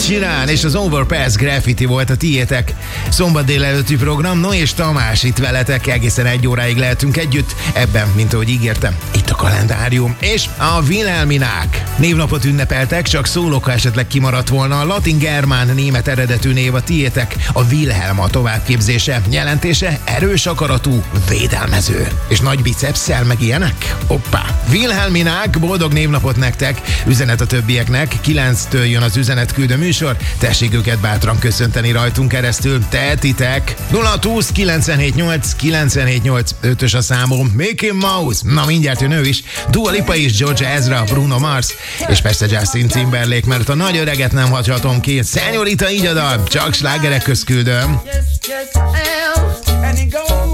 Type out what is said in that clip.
Sheeran és az Overpass Graffiti volt a tiétek. Szombat délelőtti program, no és Tamás itt veletek, egészen 1 óráig lehetünk együtt, ebben, mint ahogy ígértem, itt a kalendárium. És a Wilhelminák névnapot ünnepeltek, csak szólóka esetleg kimaradt volna. A latin-germán német eredetű név a tiétek, a Wilhelm a továbbképzése, jelentése erős akaratú, védelmező. És nagy bicepsszel meg ilyenek? Hoppá! Wilhelminák, boldog névnapot nektek, üzenet a többieknek, 9-től jön az üzenetküldő műsor, tessék őket bátran köszönteni rajtunk keresztül, tehetitek. 0-20 978 978 5-ös a számom, Mickey Mouse, na mindjárt jön ő is, Dua Lipa is, George Ezra, Bruno Mars, és persze Justin Timberlake, mert a nagy öreget nem hagyhatom ki. Señorita, így a dal, csak slágerek közt küldöm. Yes, yes, I am. And he goes